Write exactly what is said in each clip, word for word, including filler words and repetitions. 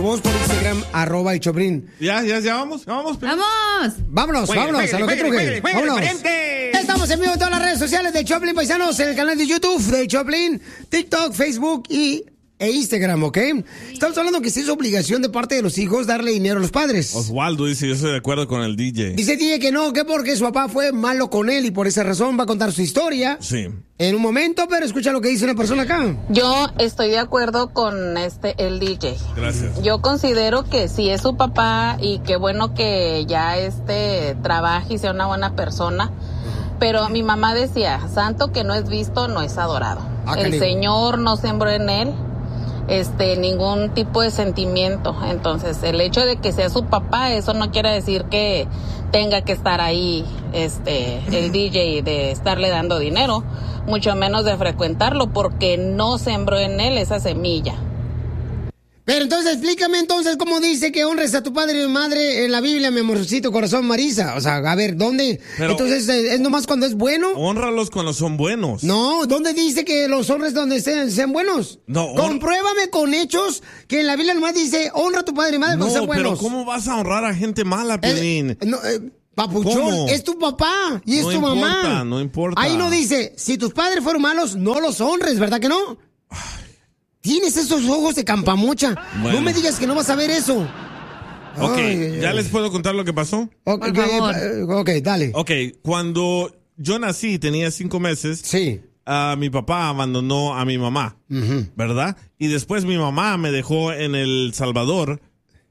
Vamos por Instagram, arroba el Choplin. Ya, ya, ya vamos, ya vamos. ¡Vamos! Vámonos, Juegue, vámonos, juegue, a lo que juegue, truje. juegue, juegue, Vámonos. pariente. Estamos en vivo en todas las redes sociales de Choplin Paisanos, en el canal de YouTube de Choplin, TikTok, Facebook y e Instagram, ¿ok? Estamos hablando que sí es obligación de parte de los hijos darle dinero a los padres. Osvaldo dice, yo estoy de acuerdo con el D J. Dice D J que no, que porque su papá fue malo con él y por esa razón va a contar su historia. Sí. En un momento, pero escucha lo que dice una persona acá. Yo estoy de acuerdo con este el D J. Gracias. Yo considero que sí es su papá y qué bueno que ya este trabaje y sea una buena persona. Pero mi mamá decía, santo que no es visto, no es adorado. Ah, el canijo. Señor no sembró en él este ningún tipo de sentimiento. Entonces, el hecho de que sea su papá, eso no quiere decir que tenga que estar ahí este el D J de estarle dando dinero, mucho menos de frecuentarlo, porque no sembró en él esa semilla. Pero entonces, explícame entonces cómo dice que honres a tu padre y madre en la Biblia, mi amorcito corazón, Marisa. O sea, a ver, ¿dónde? Pero- entonces, ¿es nomás cuando es bueno? Honralos cuando son buenos. No, ¿dónde dice que los honres donde sean, sean buenos? No, hon- Compruébame con hechos que en la Biblia nomás dice, honra a tu padre y madre No, cuando sean pero buenos. ¿cómo vas a honrar a gente mala, Eh, Piolín? no, eh, papuchón, ¿Cómo? es tu papá y es No tu importa, mamá. no importa. Ahí no dice, si tus padres fueron malos, no los honres, ¿verdad que no? Tienes esos ojos de campamucha. Bueno. No me digas que no vas a ver eso. Ok, Ay, ay, ¿ya ay. les puedo contar lo que pasó? Ok, Por favor. eh, ok, dale. Ok, cuando yo nací, tenía cinco meses, Sí. ah, mi papá abandonó a mi mamá, Ujú. ¿verdad? Y después mi mamá me dejó en El Salvador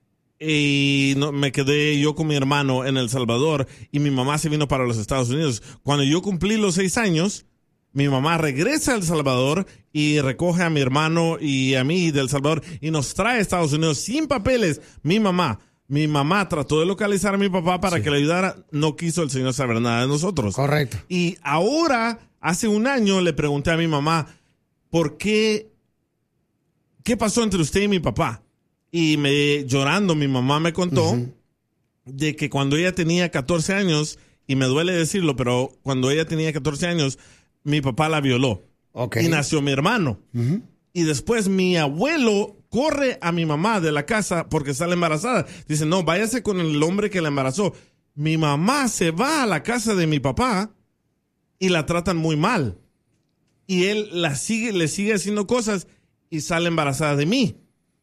y no, me quedé yo con mi hermano en El Salvador y mi mamá se vino para los Estados Unidos. Cuando yo cumplí los seis años, mi mamá regresa a El Salvador y recoge a mi hermano y a mí de El Salvador y nos trae a Estados Unidos sin papeles. Mi mamá, mi mamá trató de localizar a mi papá para Sí. que le ayudara. No quiso el Señor saber nada de nosotros. Correcto. Y ahora, hace un año, le pregunté a mi mamá, ¿por qué? ¿Qué pasó entre usted y mi papá? Y me, llorando, mi mamá me contó Ujú. de que cuando ella tenía catorce años, y me duele decirlo, pero cuando ella tenía catorce años, mi papá la violó. Ok. Y nació mi hermano. Ujú. Y después mi abuelo corre a mi mamá de la casa porque sale embarazada. Dice, no, váyase con el hombre que la embarazó. Mi mamá se va a la casa de mi papá y la tratan muy mal. Y él la sigue, le sigue haciendo cosas y sale embarazada de mí.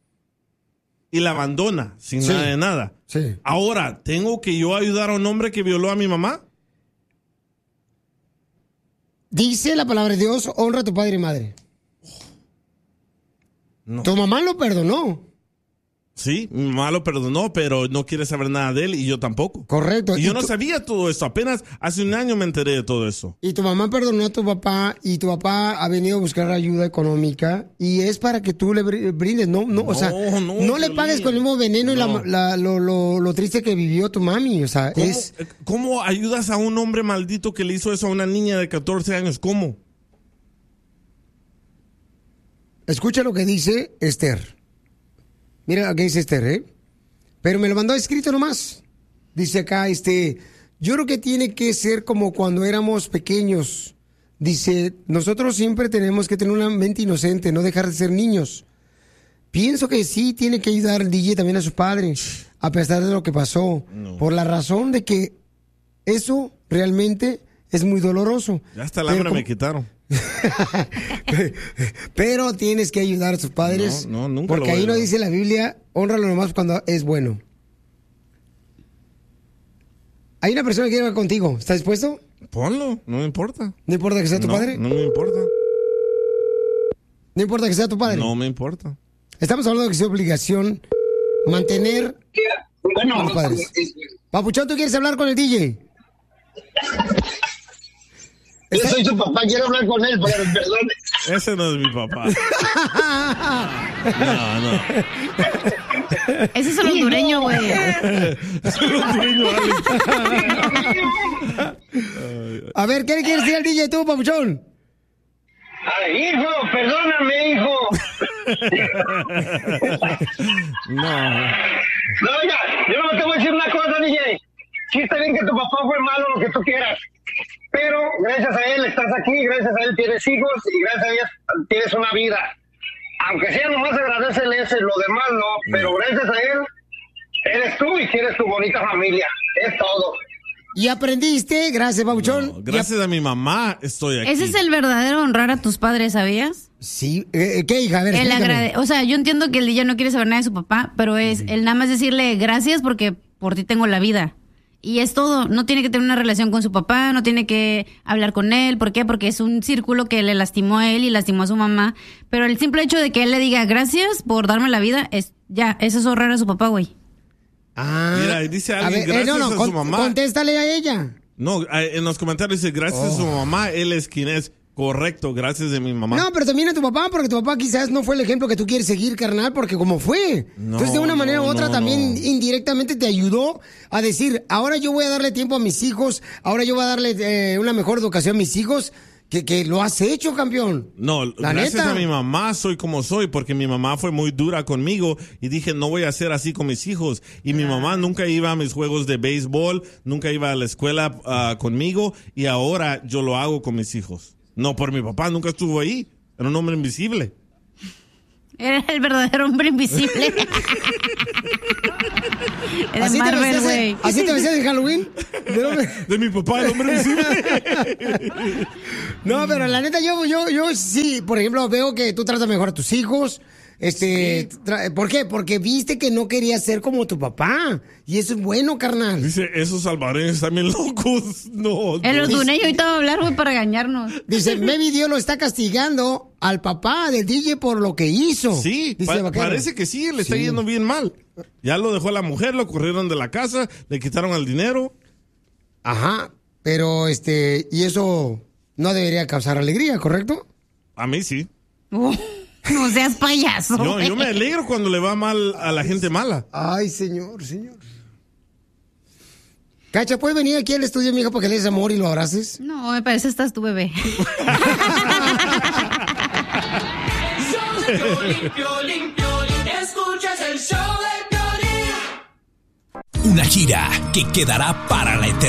Y la abandona sin Sí. nada de nada. Sí. Ahora, ¿tengo que yo ayudar a un hombre que violó a mi mamá? Dice la palabra de Dios, honra a tu padre y madre. No. Tu mamá lo perdonó. Sí, mi mamá lo perdonó, pero no quiere saber nada de él y yo tampoco. Correcto. Y yo Y no tu- sabía todo esto. Apenas hace un año me enteré de todo eso. Y tu mamá perdonó a tu papá y tu papá ha venido a buscar ayuda económica y es para que tú le br- brindes, no, no, o sea, No, no, no, le Piolín. pagues con el mismo veneno y la- No. la- lo, lo- lo triste que vivió tu mami, o sea, ¿Cómo, es... eh, ¿Cómo ayudas a un hombre maldito que le hizo eso a una niña de catorce años? ¿Cómo? Escucha lo que dice Esther. Mira lo que dice Esther, ¿eh? Pero me lo mandó escrito nomás. Dice acá, este, yo creo que tiene que ser como cuando éramos pequeños. Dice, nosotros siempre tenemos que tener una mente inocente, no dejar de ser niños. Pienso que sí tiene que ayudar el D J también a su padre, a pesar de lo que pasó. No. Por la razón de que eso realmente es muy doloroso. Ya hasta el Pero hambre como- me quitaron. Pero tienes que ayudar a tus padres. No, no, nunca Porque lo voy ahí a no ayudar. dice la Biblia, honralo nomás cuando es bueno. Hay una persona que quiere hablar contigo. ¿Estás dispuesto? Ponlo, no me importa. No importa que sea tu no, padre. No me importa. No importa que sea tu padre. No me importa. Estamos hablando de que es obligación mantener a los padres. Papuchón, ¿tú quieres hablar con el D J? Yo soy su papá, quiero hablar con él para que me perdone. Ese no es mi papá. No, no. Ese es el hondureño, güey. Es un hondureño, Alex. A ver, ¿qué le quieres decir al D J tú, Papuchón? Ay, hijo, perdóname, hijo. No. No, oiga, yo no te voy a decir una cosa, D J. Sí está bien que tu papá fue malo, lo que tú quieras. Pero gracias a él estás aquí, gracias a él tienes hijos y gracias a él tienes una vida. aunque sea nomás agradecele ese, lo demás no, pero gracias a él, eres tú y tienes tu bonita familia, es todo. Y aprendiste, gracias, Pabuchón. No, gracias a mi mamá estoy aquí. Ese es el verdadero honrar a tus padres, ¿sabías? Sí, eh, ¿qué, hija? A ver, El explícame. agrade- o sea, yo entiendo que el ya no quiere saber nada de su papá, pero es el nada más decirle gracias porque por ti tengo la vida. Y es todo, no tiene que tener una relación con su papá, no tiene que hablar con él, ¿por qué? Porque es un círculo que le lastimó a él y lastimó a su mamá, pero el simple hecho de que él le diga gracias por darme la vida, es ya, eso es honrar a su papá, güey. Ah, Mira, dice a alguien, ver, eh, no, gracias no, a con- su mamá. Contéstale a ella. No, eh, en los comentarios dice, gracias a su mamá, él es quien es. Correcto, gracias de mi mamá. No, pero también a tu papá, porque tu papá quizás no fue el ejemplo que tú quieres seguir, carnal, porque como fue. No, Entonces, de una no, manera u otra, no, también no. indirectamente te ayudó a decir, ahora yo voy a darle tiempo a mis hijos, ahora yo voy a darle eh, una mejor educación a mis hijos, que, que lo has hecho, campeón. No, La gracias neta. a mi mamá soy como soy, porque mi mamá fue muy dura conmigo y dije, no voy a ser así con mis hijos. Y mi mamá nunca iba a mis juegos de béisbol, nunca iba a la escuela ah, conmigo, y ahora yo lo hago con mis hijos. No, por mi papá, nunca estuvo ahí. Era un hombre invisible. Era el verdadero hombre invisible. Era ¿Así te, Marvel, vestías, güey. ¿Así te vestías en Halloween? De mi papá, el hombre invisible. No, pero la neta, yo, yo, yo sí, por ejemplo, veo que tú tratas mejor a tus hijos. Este, tra- ¿por qué? Porque viste que no querías ser como tu papá. Y eso es bueno, carnal. Dice, esos salvadoreños están bien locos. No, El no. hondureño ahorita va a hablar, güey, para regañarnos. Dice, maybe Dios lo está castigando al papá del D J por lo que hizo. Sí, Dice pa- Vaquero. parece que sí, le está Sí. yendo bien mal. Ya lo dejó la mujer, lo corrieron de la casa, le quitaron el dinero. Ajá, pero este, y eso no debería causar alegría, ¿correcto? A mí sí. Uh, no seas payaso. Yo, güey. yo me alegro cuando le va mal a la gente mala. Ay, señor, señor. Cacha, ¿puedes venir aquí al estudio, mija, para que le des amor y lo abraces? No, me parece estás tu bebé. Escuchas el show de Piolín. Una gira que quedará para la eternidad.